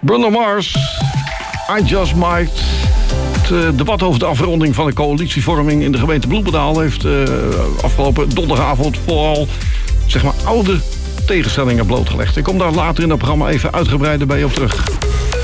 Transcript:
Bruno Mars, I Just Might. Het debat over de afronding van de coalitievorming in de gemeente Bloemendaal heeft afgelopen donderdagavond vooral, zeg maar, oude tegenstellingen blootgelegd. Ik kom daar later in het programma even uitgebreider bij op terug.